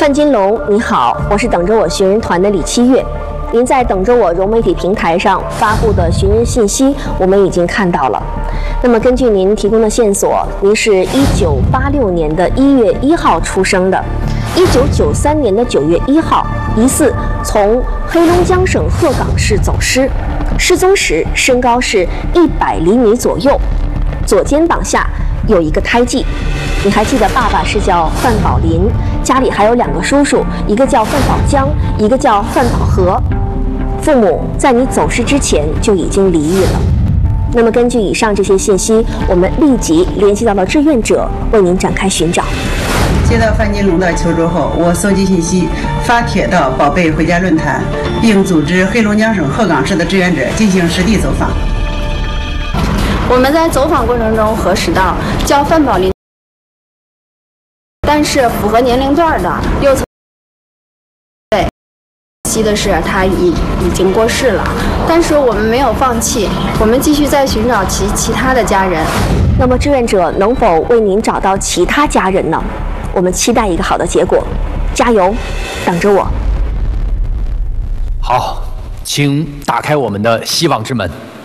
范金龙，你好，我是等着我寻人团的李七月。您在等着我融媒体平台上发布的寻人信息，我们已经看到了。那么根据您提供的线索，您是1986年的1月1号出生的，1993年的9月1号，疑似从黑龙江省鹤岗市走失，失踪时身高是100厘米左右，左肩膀下有一个胎记。你还记得爸爸是叫范宝林，家里还有2个叔叔，一个叫范宝江，一个叫范宝和。父母在你走失之前就已经离异了。那么根据以上这些信息，我们立即联系到了志愿者，为您展开寻找。 接到范金龙的求助后，我搜集信息，发帖到宝贝回家论坛，并组织黑龙江省鹤岗市的志愿者进行实地走访。 我们在走访过程中核实到，叫范宝林，但是符合年龄段的又曾对惜的是他已经过世了，但是我们没有放弃，我们继续在寻找其他的家人。 那么志愿者能否为您找到其他家人呢？我们期待一个好的结果，加油，等着我。 好，请打开我们的希望之门。